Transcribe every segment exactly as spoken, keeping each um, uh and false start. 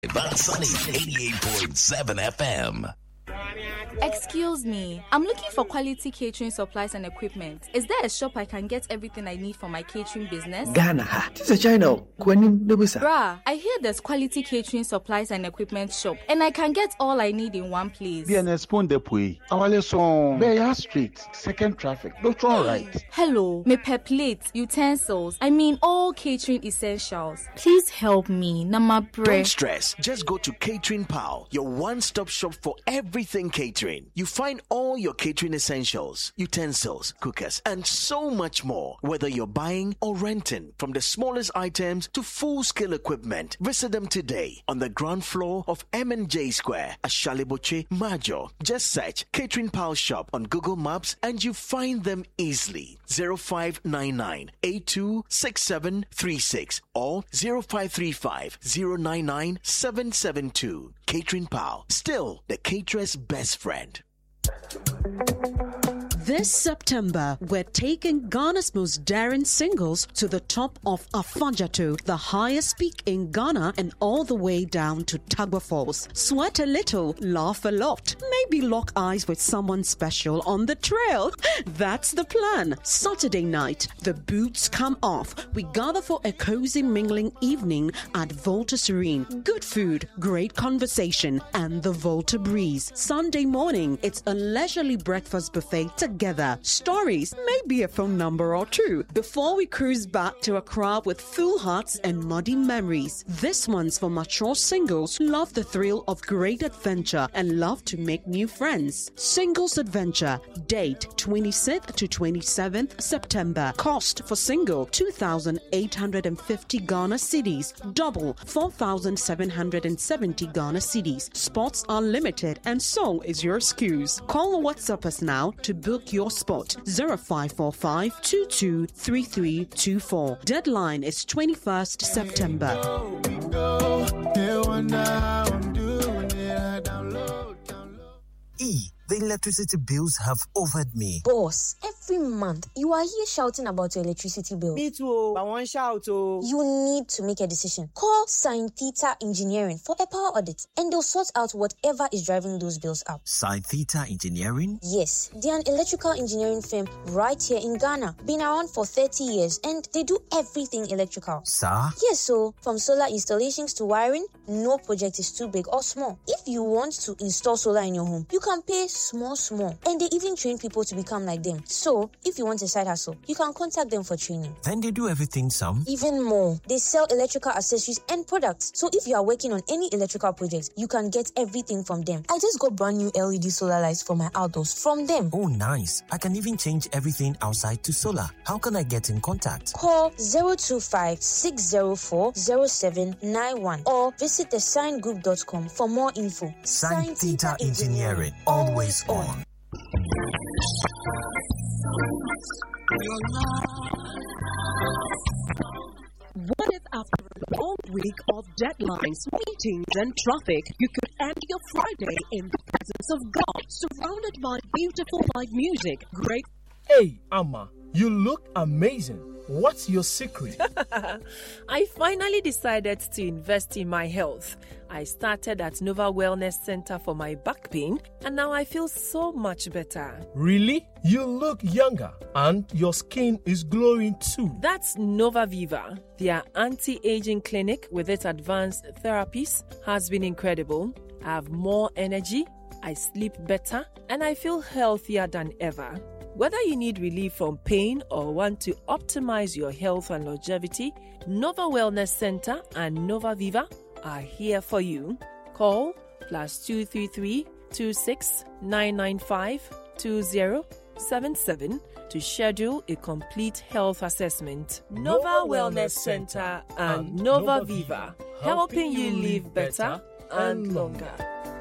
On Sunny eighty-eight point seven F M. Excuse me, I'm looking for quality catering supplies and equipment. Is there a shop I can get everything I need for my catering business? Ghana, this is China. Bruh, I hear there's quality catering supplies and equipment shop, and I can get all I need in one place. Bien, respond depuis. Awale son Beya Street, second traffic. Don't all right. Hello, me pep plates, utensils. I mean all catering essentials. Please help me, Namabre. Don't stress. Just go to Catering Pal, your one-stop shop for everything catering. You find all your catering essentials, utensils, cookers, and so much more. Whether you're buying or renting, from the smallest items to full-scale equipment, visit them today on the ground floor of M and J Square at Shaliboche, Majo. Just search Catering Pal Shop on Google Maps and you find them easily. zero five nine nine, eight two six seven three six or zero five three five, zero nine nine seven seven two. Catering Pal, still the caterer's best friend. This September, we're taking Ghana's most daring singles to the top of Afanjato, the highest peak in Ghana, and all the way down to Tagba Falls. Sweat a little, laugh a lot, maybe lock eyes with someone special on the trail. That's the plan. Saturday night, the boots come off. We gather for a cozy mingling evening at Volta Serene. Good food, great conversation, and the Volta breeze. Sunday morning, it's a leisurely breakfast buffet together. Stories, maybe a phone number or two, before we cruise back to Accra with full hearts and muddy memories. This one's for mature singles who love the thrill of great adventure and love to make new friends. Singles Adventure, date twenty-sixth to twenty-seventh September. Cost for single two thousand eight hundred fifty Ghana cedis, double four thousand seven hundred seventy Ghana cedis. Spots are limited and so is your excuse. Call or WhatsApp us now to book your spot. Zero five four five two two three three two four. Deadline is twenty-first September. E, the electricity bills have offered me. Boss, every month you are here shouting about your electricity bill. Me too. I want shout too. You need to make a decision. Call Sign Theta Engineering for a power audit, and they'll sort out whatever is driving those bills up. Sign Theta Engineering? Yes, they're an electrical engineering firm right here in Ghana. Been around for thirty years, and they do everything electrical. Sir? Yes, so from solar installations to wiring, no project is too big or small. If you want to install solar in your home, you can pay small, small. And they even train people to become like them. So, if you want a side hustle, you can contact them for training. Then they do everything some? Even more. They sell electrical accessories and products. So, if you are working on any electrical project, you can get everything from them. I just got brand new L E D solar lights for my outdoors from them. Oh, nice. I can even change everything outside to solar. How can I get in contact? Call zero two five, six zero four, zero seven nine one or visit the sign group dot com for more info. Sign Theta Engineering, always on. What if after a long week of deadlines, meetings, and traffic, you could end your Friday in the presence of God, surrounded by beautiful live music, great... Hey, Amma, you look amazing. What's your secret? I finally decided to invest in my health. I started at Nova Wellness Center for my back pain, and now I feel so much better. Really? You look younger, and your skin is glowing too. That's Nova Viva. Their anti-aging clinic with its advanced therapies has been incredible. I have more energy, I sleep better, and I feel healthier than ever. Whether you need relief from pain or want to optimize your health and longevity, Nova Wellness Center and Nova Viva are here for you. Call plus two three three, two six nine nine five, two zero seven seven to schedule a complete health assessment. Nova, Nova Wellness Center and, and Nova, Nova Viva, helping you live better and longer.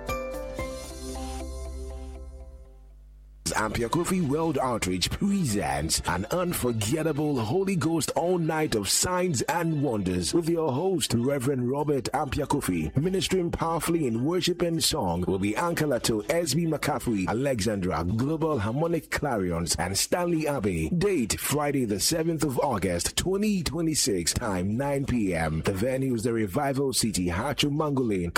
Ampia Kofi World Outreach presents an unforgettable Holy Ghost all night of signs and wonders with your host, Reverend Robert Ampia Kofi. Ministering powerfully in worship and song will be Ankalato, S B McCaffrey, Alexandra, Global Harmonic Clarions, and Stanley Abbey. Date Friday the seventh of August twenty twenty-six, time nine p.m. The venue is the Revival City, Hachu Mangolin,